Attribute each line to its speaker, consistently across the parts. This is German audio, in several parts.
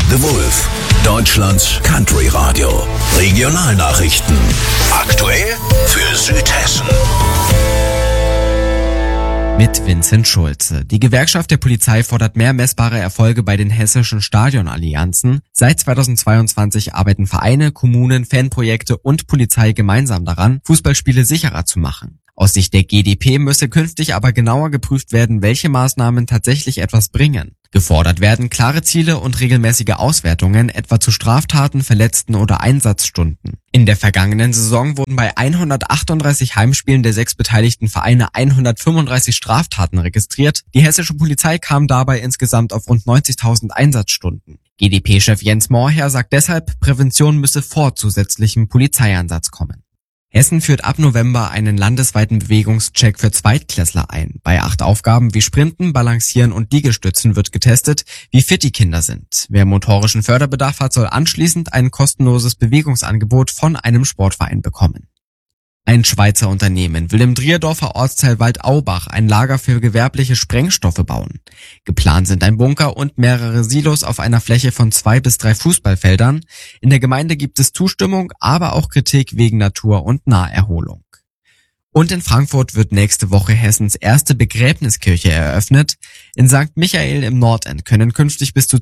Speaker 1: The Wolf, Deutschlands Country Radio. Regionalnachrichten. Aktuell für Südhessen.
Speaker 2: Mit Vincent Schulze. Die Gewerkschaft der Polizei fordert mehr messbare Erfolge bei den hessischen Stadionallianzen. Seit 2022 arbeiten Vereine, Kommunen, Fanprojekte und Polizei gemeinsam daran, Fußballspiele sicherer zu machen. Aus Sicht der GdP müsse künftig aber genauer geprüft werden, welche Maßnahmen tatsächlich etwas bringen. Gefordert werden klare Ziele und regelmäßige Auswertungen, etwa zu Straftaten, Verletzten oder Einsatzstunden. In der vergangenen Saison wurden bei 138 Heimspielen der 6 beteiligten Vereine 135 Straftaten registriert. Die hessische Polizei kam dabei insgesamt auf rund 90.000 Einsatzstunden. GdP-Chef Jens Mohrherr sagt deshalb, Prävention müsse vor zusätzlichem Polizeieinsatz kommen. Hessen führt ab November einen landesweiten Bewegungscheck für Zweitklässler ein. Bei 8 Aufgaben wie Sprinten, Balancieren und Liegestützen wird getestet, wie fit die Kinder sind. Wer motorischen Förderbedarf hat, soll anschließend ein kostenloses Bewegungsangebot von einem Sportverein bekommen. Ein Schweizer Unternehmen will im Drierdorfer Ortsteil Waldaubach ein Lager für gewerbliche Sprengstoffe bauen. Geplant sind ein Bunker und mehrere Silos auf einer Fläche von 2 bis 3 Fußballfeldern. In der Gemeinde gibt es Zustimmung, aber auch Kritik wegen Natur- und Naherholung. Und in Frankfurt wird nächste Woche Hessens erste Begräbniskirche eröffnet. In St. Michael im Nordend können künftig bis zu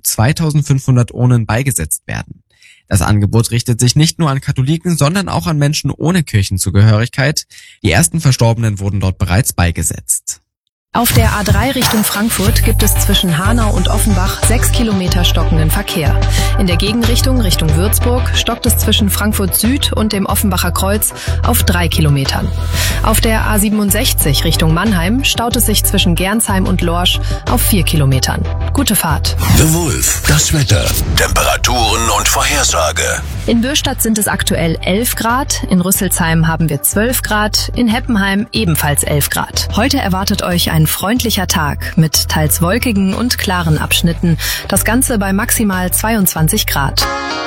Speaker 2: 2500 Urnen beigesetzt werden. Das Angebot richtet sich nicht nur an Katholiken, sondern auch an Menschen ohne Kirchenzugehörigkeit. Die ersten Verstorbenen wurden dort bereits beigesetzt.
Speaker 3: Auf der A3 Richtung Frankfurt gibt es zwischen Hanau und Offenbach 6 Kilometer stockenden Verkehr. In der Gegenrichtung Richtung Würzburg stockt es zwischen Frankfurt Süd und dem Offenbacher Kreuz auf 3 Kilometern. Auf der A67 Richtung Mannheim staut es sich zwischen Gernsheim und Lorsch auf 4 Kilometern. Gute Fahrt.
Speaker 1: The Wolf, das Wetter, Temperaturen und Vorhersage.
Speaker 3: In Bürstadt sind es aktuell 11 Grad, in Rüsselsheim haben wir 12 Grad, in Heppenheim ebenfalls 11 Grad. Heute erwartet euch ein freundlicher Tag mit teils wolkigen und klaren Abschnitten. Das Ganze bei maximal 22 Grad.